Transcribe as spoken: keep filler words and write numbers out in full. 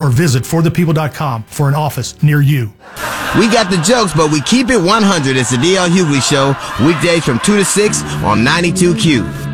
or visit for the people dot com for an office near you. We got the jokes, but we keep it one hundred. It's the D L Hughley Show, weekdays from two to six on ninety-two Q.